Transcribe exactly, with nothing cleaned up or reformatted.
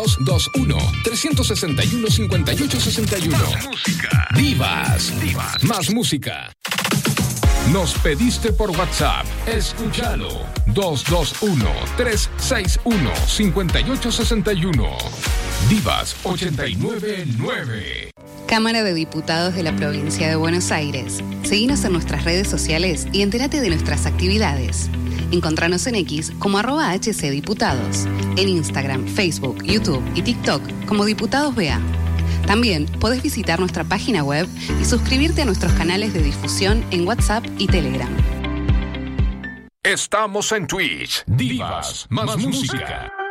dos dos uno, tres seis uno, cinco ocho seis uno. Más música. Divas. Divas. Más música. Nos pediste por WhatsApp. Escúchalo. dos dos uno, tres seis uno, cinco ocho seis uno. Divas ochenta y nueve nueve. Cámara de Diputados de la Provincia de Buenos Aires. Seguinos en nuestras redes sociales y entérate de nuestras actividades. Encontranos en X como arroba hcdiputados. En Instagram, Facebook, YouTube y TikTok como Diputados B A. También podés visitar nuestra página web y suscribirte a nuestros canales de difusión en WhatsApp y Telegram. Estamos en Twitch. Divas más, más música. música.